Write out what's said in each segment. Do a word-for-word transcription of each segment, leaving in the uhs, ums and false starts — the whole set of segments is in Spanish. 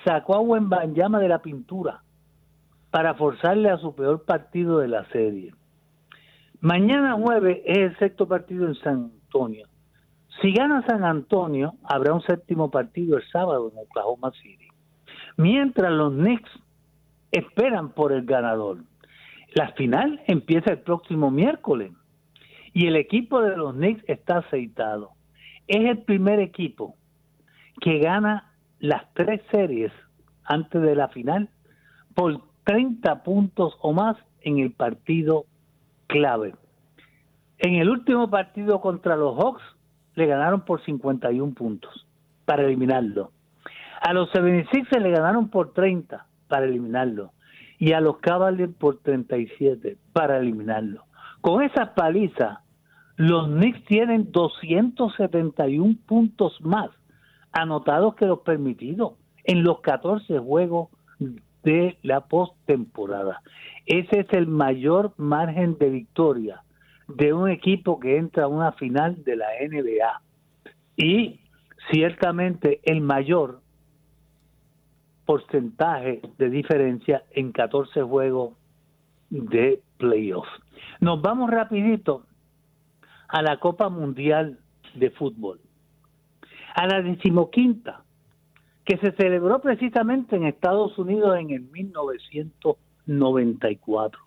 sacó a Wembanyama de la pintura para forzarle a su peor partido de la serie. Mañana jueves es el sexto partido en San Antonio. Si gana San Antonio, habrá un séptimo partido el sábado en Oklahoma City. Mientras los Knicks esperan por el ganador. La final empieza el próximo miércoles y el equipo de los Knicks está aceitado. Es el primer equipo que gana las tres series antes de la final por treinta puntos o más en el partido clave. En el último partido contra los Hawks le ganaron por cincuenta y uno puntos para eliminarlo. A los setenta y seis le ganaron por treinta para eliminarlo. Y a los Cavaliers por treinta y siete para eliminarlo. Con esas palizas, los Knicks tienen doscientos setenta y uno puntos más anotados que los permitidos en los catorce juegos de la postemporada. Ese es el mayor margen de victoria de un equipo que entra a una final de la N B A. Y ciertamente el mayor porcentaje de diferencia en catorce juegos de playoff. Nos vamos rapidito a la Copa Mundial de Fútbol, a la decimoquinta, que se celebró precisamente en Estados Unidos en el mil novecientos noventa y cuatro.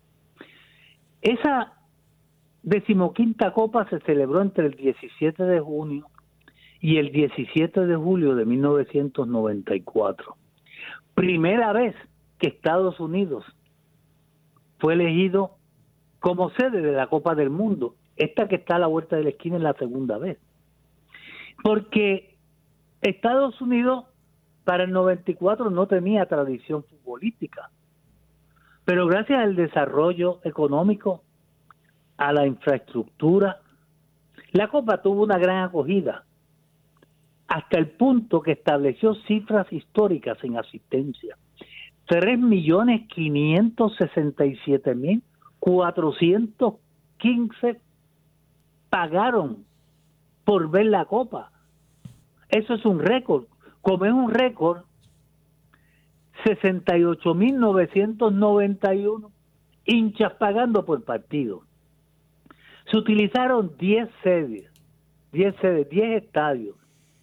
Esa decimoquinta Copa se celebró entre el diecisiete de junio y el diecisiete de julio de mil novecientos noventa y cuatro. Primera vez que Estados Unidos fue elegido como sede de la Copa del Mundo. Esta que está a la vuelta de la esquina es la segunda vez. Porque Estados Unidos para el noventa y cuatro no tenía tradición futbolística. Pero gracias al desarrollo económico, a la infraestructura, la Copa tuvo una gran acogida, hasta el punto que estableció cifras históricas en asistencia. tres millones quinientos sesenta y siete mil cuatrocientos quince pagaron por ver la Copa. Eso es un récord. Como es un récord, sesenta y ocho mil novecientos noventa y uno hinchas pagando por partido. Se utilizaron diez sedes, diez sedes, diez estadios.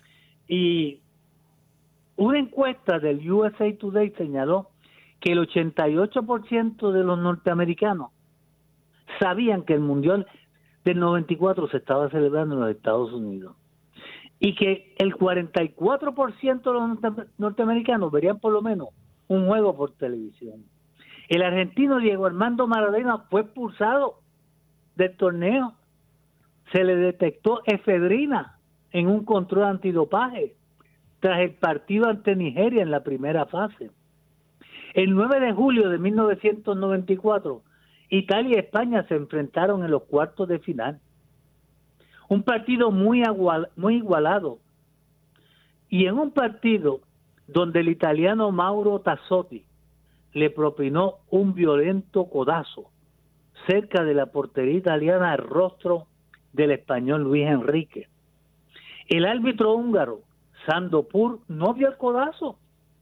Y una encuesta del U S A Today señaló que el ochenta y ocho por ciento de los norteamericanos sabían que el Mundial del noventa y cuatro se estaba celebrando en los Estados Unidos y que el cuarenta y cuatro por ciento de los norteamericanos verían por lo menos un juego por televisión. El argentino Diego Armando Maradona fue expulsado del torneo. Se le detectó efedrina en un control antidopaje tras el partido ante Nigeria en la primera fase. El nueve de julio de mil novecientos noventa y cuatro, Italia y España se enfrentaron en los cuartos de final. Un partido muy, agual, muy igualado. Y en un partido donde el italiano Mauro Tassotti le propinó un violento codazo cerca de la portería italiana al rostro del español Luis Enrique. El árbitro húngaro Sandro Pur no vio el codazo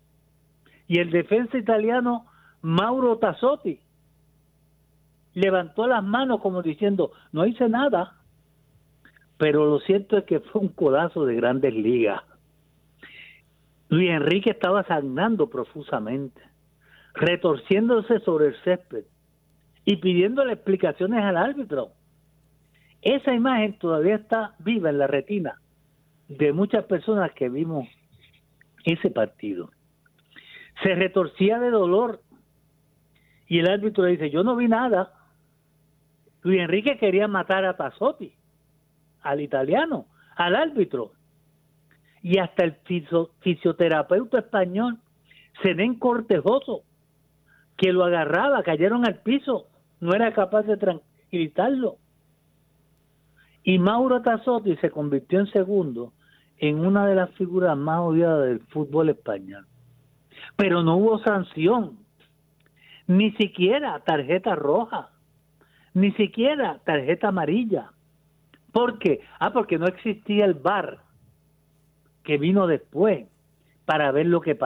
y el defensa italiano Mauro Tassotti levantó las manos como diciendo no hice nada, pero lo cierto es que fue un codazo de Grandes Ligas. Luis Enrique estaba sangrando profusamente, retorciéndose sobre el césped y pidiéndole explicaciones al árbitro. Esa imagen todavía está viva en la retina de muchas personas que vimos ese partido. Se retorcía de dolor y el árbitro le dice, yo no vi nada. Luis Enrique quería matar a Tassotti, al italiano, al árbitro. Y hasta el fisio, fisioterapeuta español, Zenén Cortejoso, que lo agarraba, cayeron al piso, no era capaz de tranquilizarlo. Y Mauro Tassotti se convirtió en segundo en una de las figuras más odiadas del fútbol español. Pero no hubo sanción, ni siquiera tarjeta roja, ni siquiera tarjeta amarilla. ¿Por qué? Ah, porque no existía el V A R que vino después para ver lo que pasó.